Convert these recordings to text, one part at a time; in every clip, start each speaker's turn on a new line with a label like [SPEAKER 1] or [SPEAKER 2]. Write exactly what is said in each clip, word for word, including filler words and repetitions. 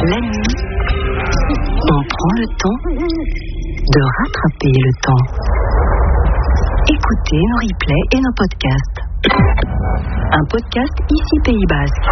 [SPEAKER 1] La nuit, on prend le temps de rattraper le temps. Écoutez nos replays et nos podcasts. Un podcast ici Pays Basque.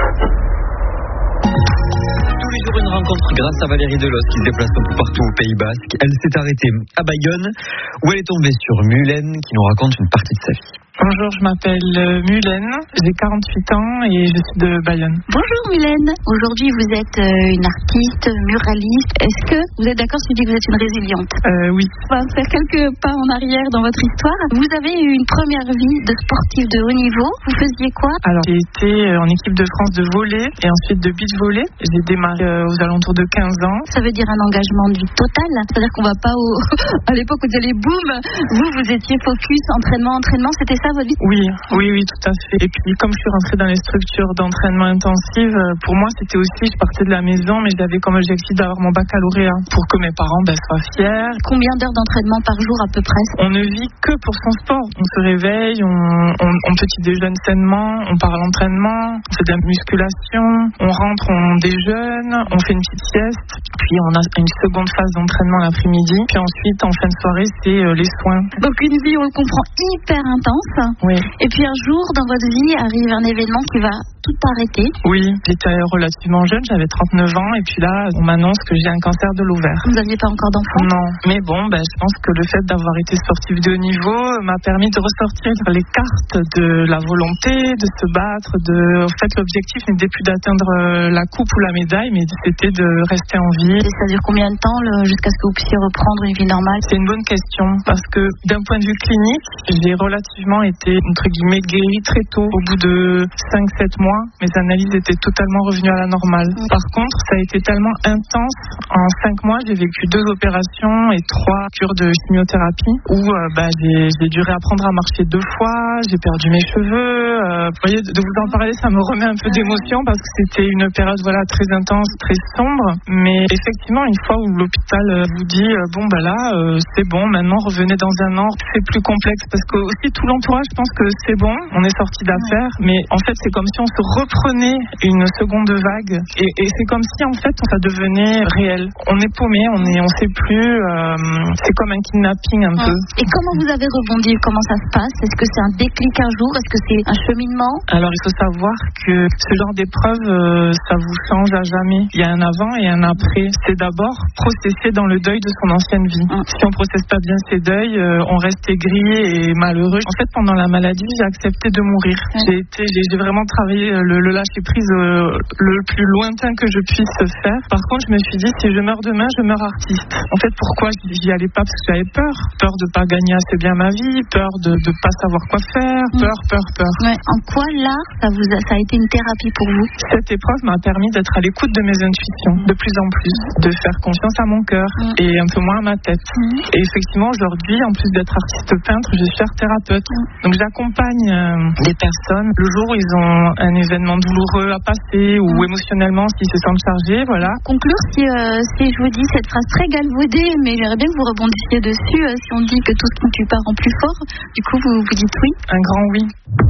[SPEAKER 2] Tous les jours une rencontre grâce à Valérie Delos qui se déplace un peu partout au Pays Basque. Elle s'est arrêtée à Bayonne où elle est tombée sur Mylène qui nous raconte une partie de sa vie.
[SPEAKER 3] Bonjour, je m'appelle Mylène, j'ai quarante-huit ans et je suis de Bayonne.
[SPEAKER 4] Bonjour Mylène, aujourd'hui vous êtes une artiste, muraliste. Est-ce que vous êtes d'accord si je dis que vous êtes une résiliente ?
[SPEAKER 3] euh, Oui.
[SPEAKER 4] On va faire quelques pas en arrière dans votre histoire. Vous avez eu une première vie de sportive de haut niveau. Vous faisiez quoi ?
[SPEAKER 3] Alors j'ai été en équipe de France de volley et ensuite de beach volley. J'ai démarré aux alentours de quinze ans.
[SPEAKER 4] Ça veut dire un engagement de vie total. C'est-à-dire qu'on va pas au... à l'époque où vous allez boum, vous vous étiez focus, entraînement, entraînement, c'était ça votre vie ?
[SPEAKER 3] Oui, oui, oui, tout à fait. Et puis comme je suis rentrée dans les structures d'entraînement intensive, pour moi c'était aussi, je partais de la maison, mais j'avais comme objectif d'avoir mon baccalauréat pour que mes parents ben, soient fiers.
[SPEAKER 4] Combien d'heures d'entraînement par jour à peu près ?
[SPEAKER 3] On ne vit que pour son sport. On se réveille, on, on, on petit déjeune sainement, on part à l'entraînement, on fait de la musculation, on rentre, on déjeune, on fait une petite sieste, puis on a une seconde phase d'entraînement l'après-midi, puis ensuite en fin de soirée c'est euh, les soins.
[SPEAKER 4] Donc une vie, on le comprend, hyper intense.
[SPEAKER 3] Oui.
[SPEAKER 4] Et puis un jour dans votre vie arrive un événement qui va tout arrêter.
[SPEAKER 3] Oui, j'étais relativement jeune, j'avais trente-neuf ans et puis là on m'annonce que j'ai un cancer de l'ovaire.
[SPEAKER 4] Vous n'aviez pas encore d'enfant ?
[SPEAKER 3] Non, mais bon, ben, je pense que le fait d'avoir été sportive de haut niveau m'a permis de ressortir les cartes de la volonté, de se battre, de... En fait l'objectif n'était plus d'atteindre la coupe ou la médaille, mais c'était de rester en vie.
[SPEAKER 4] Et ça dure combien de temps le... jusqu'à ce que vous puissiez reprendre une vie normale ?
[SPEAKER 3] C'est une bonne question, parce que d'un point de vue clinique, j'ai relativement été, entre guillemets, guérie très tôt. Au bout de cinq sept mois, mes analyses étaient totalement revenues à la normale. Par contre, ça a été tellement intense. En cinq mois, j'ai vécu deux opérations et trois cures de chimiothérapie où euh, bah, j'ai, j'ai dû réapprendre à marcher deux fois, j'ai perdu mes cheveux. Euh, vous voyez, de vous en parler, ça me remet un peu d'émotion parce que c'était une période voilà, très intense, très sombre. Mais effectivement, une fois où l'hôpital vous dit euh, bon, bah là, euh, c'est bon, maintenant revenez dans un an, c'est plus complexe parce que aussi tout l'entourage pense que c'est bon, on est sorti d'affaires, mais en fait, c'est comme si on se reprenait une seconde vague et, et c'est comme si en fait ça devenait réel. On est paumé, on est, on sait plus. Euh, c'est comme un kidnapping un peu.
[SPEAKER 4] Et comment vous avez rebondi ? Comment ça se passe ? Est-ce que c'est un déclic un jour ? Est-ce que c'est un cheminement ?
[SPEAKER 3] Alors il faut savoir que ce genre d'épreuve, euh, ça vous change à jamais. Il y a un avant et un après. C'est d'abord processer dans le deuil de son ancienne vie. Mmh. Si on processe pas bien ses deuils, euh, on reste aigri et malheureux. En fait, pendant la maladie, j'ai accepté de mourir. Mmh. J'ai été, j'ai, j'ai vraiment travaillé le, le lâcher prise euh, le plus lointain que je puisse faire. Par contre, je me suis dit, si je meurs demain, je meurs artiste. En fait, pourquoi j'y allais pas ? Parce que j'avais peur. Peur de pas gagner assez bien ma vie, peur de ne pas savoir quoi faire, mmh. peur, peur, peur.
[SPEAKER 4] Ouais. En quoi l'art, ça, vous a, ça a été une thérapie pour vous ?
[SPEAKER 3] Cette épreuve m'a permis d'être à l'écoute de mes intuitions, de plus en plus, de faire confiance à mon cœur mmh. et un peu moins à ma tête. Mmh. Et effectivement, aujourd'hui, en plus d'être artiste peintre, je suis art thérapeute. Mmh. Donc j'accompagne euh, des personnes le jour où ils ont un événement douloureux à passer ou mmh. émotionnellement s'ils se sentent chargés, voilà.
[SPEAKER 4] Conclure, si, euh, si je vous dis cette phrase très galvaudée, mais j'aimerais bien que vous rebondissiez dessus, euh, si on dit que tout ce qui ne tue pas rend plus fort, du coup vous, vous dites oui ?
[SPEAKER 3] Un grand oui.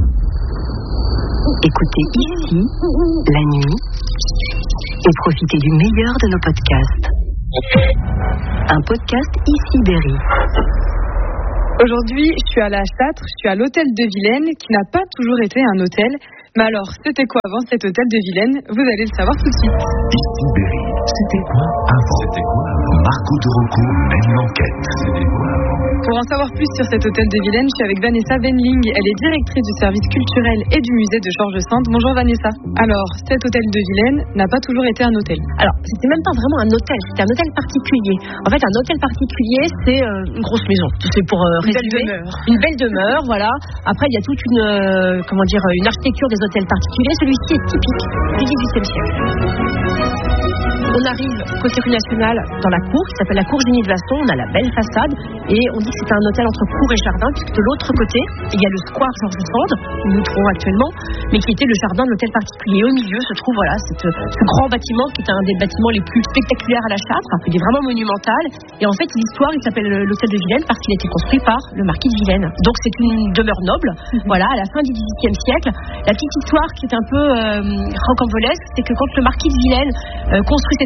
[SPEAKER 1] Écoutez ici, la nuit, et profitez du meilleur de nos podcasts. Un podcast ici Berry.
[SPEAKER 5] Aujourd'hui, je suis à la Châtre, je suis à l'hôtel de Vilaine, qui n'a pas toujours été un hôtel. Mais alors, c'était quoi avant cet hôtel de Vilaine ? Vous allez le savoir tout de suite.
[SPEAKER 6] Ici Berry, c'était quoi avant ? C'était quoi avant ? Marco de Rocco mène l'enquête. C'était quoi avant ?
[SPEAKER 5] Pour en savoir plus sur cet hôtel de Vilaine, je suis avec Vanessa Benling. Elle est directrice du service culturel et du musée de Georges Sand. Bonjour Vanessa. Alors, cet hôtel de Vilaine n'a pas toujours été un hôtel.
[SPEAKER 7] Alors, c'était même pas vraiment un hôtel, c'était un hôtel particulier. En fait, un hôtel particulier, c'est euh, une grosse maison. C'est pour euh,
[SPEAKER 5] une
[SPEAKER 7] résumer.
[SPEAKER 5] Belle demeure.
[SPEAKER 7] Une belle demeure, voilà. Après, il y a toute une, euh, comment dire, une architecture des hôtels particuliers. Celui-ci est typique du dix-huitième siècle. On arrive côté rue nationale dans la cour qui s'appelle la cour Génie de Vasson. On a la belle façade et on dit que c'est un hôtel entre cour et jardin, puisque de l'autre côté il y a le square Georges Sand où nous nous trouvons actuellement, mais qui était le jardin de l'hôtel particulier. Au milieu se trouve voilà cette, ce grand bâtiment qui est un des bâtiments les plus spectaculaires à la Châtre. Il est vraiment monumental et en fait l'histoire il s'appelle l'hôtel de Vilaine parce qu'il a été construit par le marquis de Vilaine. Donc c'est une demeure noble. Mm-hmm. Voilà, à la fin du dix-huitième siècle. La petite histoire qui est un peu euh, rocambolesque, c'est que quand le marquis de Vilaine euh, construit cette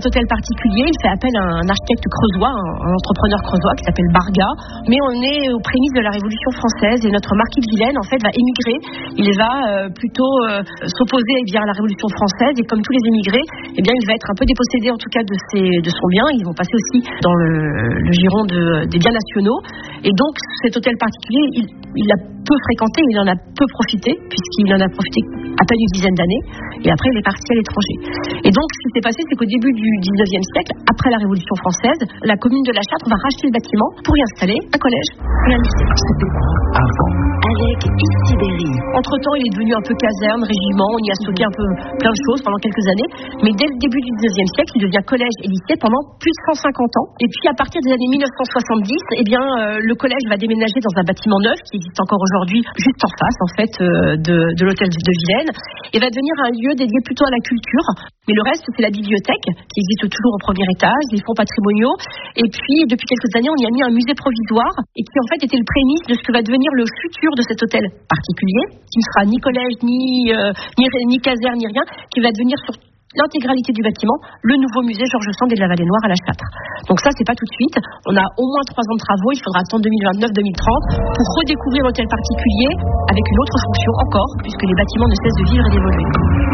[SPEAKER 7] hôtel particulier, il fait appel à un architecte creusois, un entrepreneur creusois qui s'appelle Barga. Mais on est aux prémices de la Révolution française et notre marquis de Vilaine, en fait, va émigrer. Il va euh, plutôt euh, s'opposer eh bien, à la Révolution française et comme tous les émigrés, eh bien, il va être un peu dépossédé en tout cas de, ses, de son bien. Ils vont passer aussi dans le, le giron de, des biens nationaux. Et donc, cet hôtel particulier, il, il a peu fréquenté, il en a peu profité, puisqu'il en a profité à peine une dizaine d'années. Et après, il est parti à l'étranger. Et donc, ce qui s'est passé, c'est qu'au début du dix-neuvième siècle, après la Révolution française, la commune de La Châtre va racheter le bâtiment pour y installer un collège et un lycée.
[SPEAKER 6] Avant.
[SPEAKER 1] Avec Isidéry.
[SPEAKER 7] Entre-temps, il est devenu un peu caserne, régiment, on y a stocké un peu plein de choses pendant quelques années. Mais dès le début du dix-neuvième siècle, il devient collège et lycée pendant plus de cent cinquante ans. Et puis, à partir des années mille neuf cent soixante-dix, eh bien, euh, le collège va déménager dans un bâtiment neuf qui existe encore aujourd'hui, juste en face, en fait, euh, de, de l'hôtel de Vilaine, et va devenir un lieu dédié plutôt à la culture. Mais le reste, c'est la bibliothèque, qui existe toujours au premier étage, les fonds patrimoniaux. Et puis, depuis quelques années, on y a mis un musée provisoire, et qui, en fait, était le prémisse de ce que va devenir le futur de cet hôtel particulier, qui ne sera ni collège, ni, euh, ni, ni caserne, ni rien, qui va devenir sur l'intégralité du bâtiment, le nouveau musée Georges Sand et de la Vallée Noire à La Châtre. Donc ça, c'est pas tout de suite. On a au moins trois ans de travaux. Il faudra attendre deux mille vingt-neuf deux mille trente pour redécouvrir l'hôtel particulier avec une autre fonction encore, puisque les bâtiments ne cessent de vivre et d'évoluer.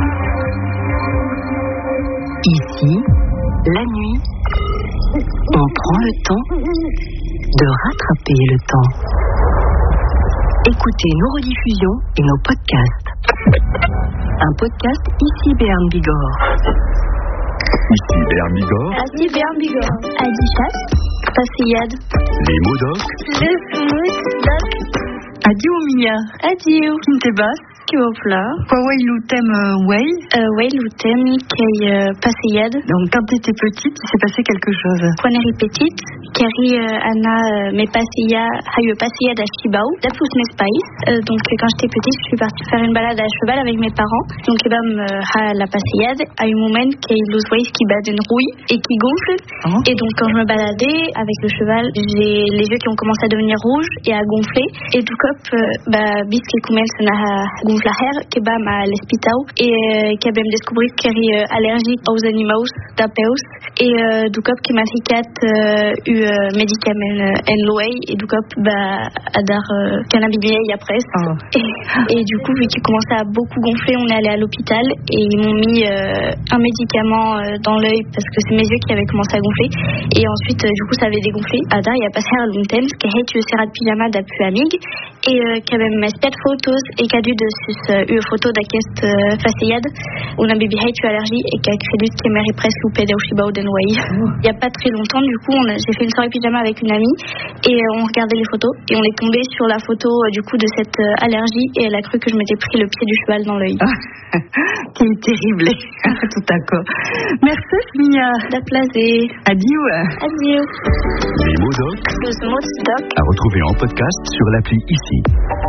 [SPEAKER 1] Ici, la nuit, on prend le temps de rattraper le temps. Écoutez nos rediffusions et nos podcasts. Un podcast ici Béarn Bigorre.
[SPEAKER 6] Ici Béarn Bigorre.
[SPEAKER 4] Ici Béarn Bigorre. Adichat. Passeyade.
[SPEAKER 6] Les mots doc.
[SPEAKER 4] Le mots doc.
[SPEAKER 8] Adieu Mia.
[SPEAKER 4] Adieu.
[SPEAKER 8] Kintebas.
[SPEAKER 4] Kiopla.
[SPEAKER 8] Quoi il thème way.
[SPEAKER 4] Ouais, l'outem qui est passeyade.
[SPEAKER 8] Donc quand tu étais petite, il s'est passé quelque chose.
[SPEAKER 4] Quand on est petite, Carrie Anna me passeya hayo passeyade à Chibao, d'Apus mes Spice. Donc quand j'étais petite, je suis partie faire une balade à cheval avec mes parents. Donc eh ben ha la passeyade à un moment qui los ways qui bat une rouille et qui gonfle. Oh. Et donc quand je me baladais avec le cheval, j'ai les yeux qui ont commencé à devenir rouges et à gonfler. Et du coup, bah bis qui commence à gonfler la hair qui bat à l'hospital et qui a même découvert qu'elle est allergique aux animaux d'apeus et euh, du coup qui m'a fait eu médicaments en l'oeil et du coup bah à dar cannabis après oh. et, et du coup vu qu'il commençait à beaucoup gonfler, on est allé à l'hôpital et ils m'ont mis euh, un médicament euh, dans l'œil parce que c'est mes yeux qui avaient commencé à gonfler et ensuite euh, du coup ça avait dégonflé. À dar il y a passé à l'unten qui a été serré de pyjama d'appui amig et euh, qui avait mis sept photos et qui a dû de une photo d'aquest uh, faceyade où on a baby hate allergie et qui a créé qui est presque ou pédé au Shibao d'Enway. Il y a pas très longtemps du coup on a, j'ai fait une soirée pyjama avec une amie et euh, on regardait les photos et on est tombé sur la photo euh, du coup de cette euh, allergie et elle a cru que je m'étais pris le pied du cheval dans l'œil.
[SPEAKER 8] Quel terrible. Tout d'accord. Merci Mia.
[SPEAKER 4] Da plaisir.
[SPEAKER 8] Adieu.
[SPEAKER 4] Adieu.
[SPEAKER 6] Les mots doc.
[SPEAKER 4] Les mots doc.
[SPEAKER 6] À retrouver en podcast sur l'appli Ici.